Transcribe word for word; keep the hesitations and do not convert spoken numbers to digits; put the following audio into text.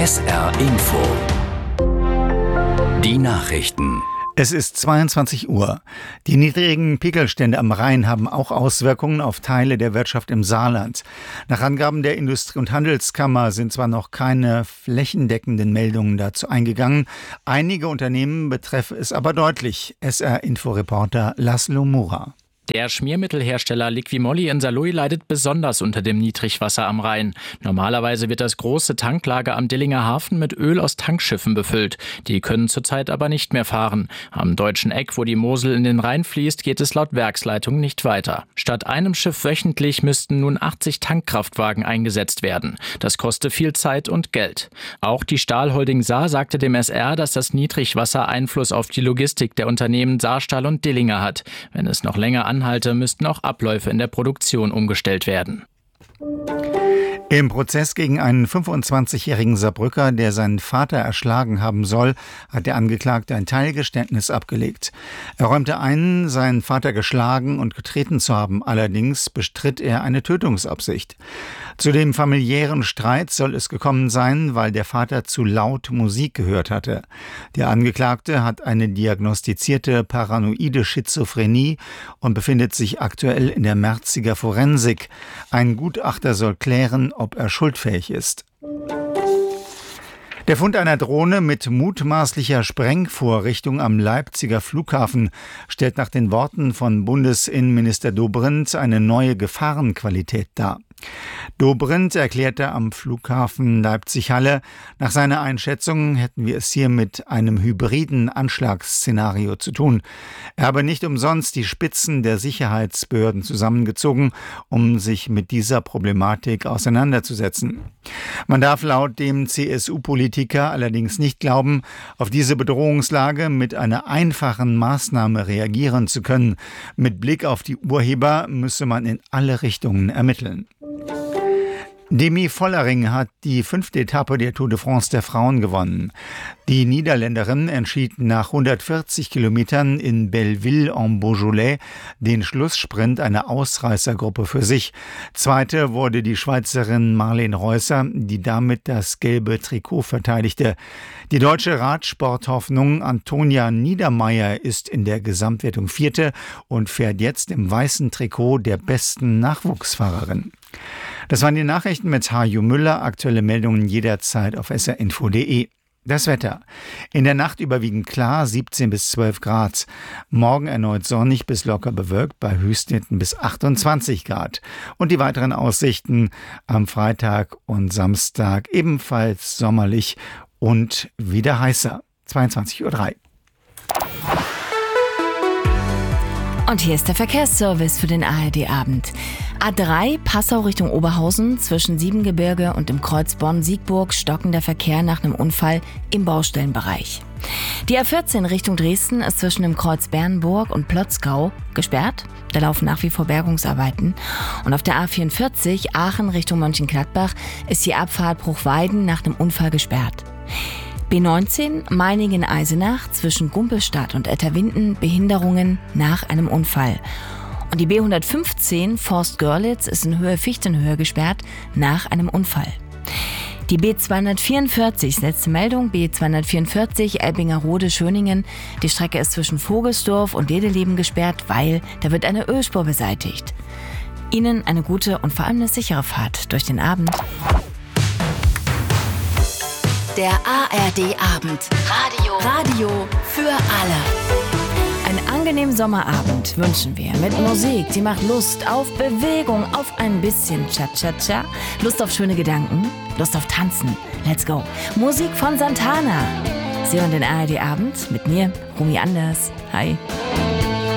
S R Info. Die Nachrichten. Es ist zweiundzwanzig Uhr. Die niedrigen Pegelstände am Rhein haben auch Auswirkungen auf Teile der Wirtschaft im Saarland. Nach Angaben der Industrie- und Handelskammer sind zwar noch keine flächendeckenden Meldungen dazu eingegangen. Einige Unternehmen betreffen es aber deutlich. S R-Info-Reporter Laszlo Mura. Der Schmiermittelhersteller Liqui-Moly in Saarlouis leidet besonders unter dem Niedrigwasser am Rhein. Normalerweise wird das große Tanklager am Dillinger Hafen mit Öl aus Tankschiffen befüllt. Die können zurzeit aber nicht mehr fahren. Am Deutschen Eck, wo die Mosel in den Rhein fließt, geht es laut Werksleitung nicht weiter. Statt einem Schiff wöchentlich müssten nun achtzig Tankkraftwagen eingesetzt werden. Das koste viel Zeit und Geld. Auch die Stahlholding Saar sagte dem S R, dass das Niedrigwasser Einfluss auf die Logistik der Unternehmen Saarstahl und Dillinger hat. Wenn es noch länger an Anhalte müssten auch Abläufe in der Produktion umgestellt werden. Im Prozess gegen einen fünfundzwanzigjährigen Saarbrücker, der seinen Vater erschlagen haben soll, hat der Angeklagte ein Teilgeständnis abgelegt. Er räumte ein, seinen Vater geschlagen und getreten zu haben. Allerdings bestritt er eine Tötungsabsicht. Zu dem familiären Streit soll es gekommen sein, weil der Vater zu laut Musik gehört hatte. Der Angeklagte hat eine diagnostizierte paranoide Schizophrenie und befindet sich aktuell in der Merziger Forensik. Ein Gutachter soll klären, ob er schuldfähig ist. Der Fund einer Drohne mit mutmaßlicher Sprengvorrichtung am Leipziger Flughafen stellt nach den Worten von Bundesinnenminister Dobrindt eine neue Gefahrenqualität dar. Dobrindt erklärte am Flughafen Leipzig-Halle, nach seiner Einschätzung hätten wir es hier mit einem hybriden Anschlagsszenario zu tun. Er habe nicht umsonst die Spitzen der Sicherheitsbehörden zusammengezogen, um sich mit dieser Problematik auseinanderzusetzen. Man darf laut dem C S U-Politiker allerdings nicht glauben, auf diese Bedrohungslage mit einer einfachen Maßnahme reagieren zu können. Mit Blick auf die Urheber müsse man in alle Richtungen ermitteln. Demi Vollering hat die fünfte Etappe der Tour de France der Frauen gewonnen. Die Niederländerin entschied nach hundertvierzig Kilometern in Belleville-en-Beaujolais den Schlusssprint einer Ausreißergruppe für sich. Zweite wurde die Schweizerin Marlene Reusser, die damit das gelbe Trikot verteidigte. Die deutsche Radsporthoffnung Antonia Niedermeyer ist in der Gesamtwertung Vierte und fährt jetzt im weißen Trikot der besten Nachwuchsfahrerin. Das waren die Nachrichten mit Hajo Müller. Aktuelle Meldungen jederzeit auf s r info punkt d e. Das Wetter. In der Nacht überwiegend klar, siebzehn bis zwölf Grad. Morgen erneut sonnig bis locker bewölkt, bei Höchstwerten bis achtundzwanzig Grad. Und die weiteren Aussichten am Freitag und Samstag ebenfalls sommerlich und wieder heißer. zweiundzwanzig Uhr drei. Und hier ist der Verkehrsservice für den A R D-Abend. A drei Passau Richtung Oberhausen, zwischen Siebengebirge und dem Kreuz Bonn-Siegburg stockender Verkehr nach einem Unfall im Baustellenbereich. Die A vierzehn Richtung Dresden ist zwischen dem Kreuz Bernburg und Plotzkau gesperrt. Da laufen nach wie vor Bergungsarbeiten. Und auf der A vierundvierzig Aachen Richtung Mönchengladbach ist die Abfahrt Bruchweiden nach einem Unfall gesperrt. B neunzehn Meiningen-Eisenach zwischen Gumpelstadt und Etterwinden Behinderungen nach einem Unfall. Und die B hundertfünfzehn Forst-Görlitz ist in Höhe Fichtenhöhe gesperrt nach einem Unfall. Die B zweihundertvierundvierzig, letzte Meldung, B zweihundertvierundvierzig Elbingerode-Schöningen. Die Strecke ist zwischen Vogelsdorf und Ledeleben gesperrt, weil da wird eine Ölspur beseitigt. Ihnen eine gute und vor allem eine sichere Fahrt durch den Abend. Der A R D-Abend. Radio. Radio für alle. Einen angenehmen Sommerabend wünschen wir mit Musik, die macht Lust auf Bewegung, auf ein bisschen Cha-Cha-Cha, Lust auf schöne Gedanken, Lust auf Tanzen. Let's go. Musik von Santana. Sie hören den A R D-Abend mit mir, Romy Anders. Hi.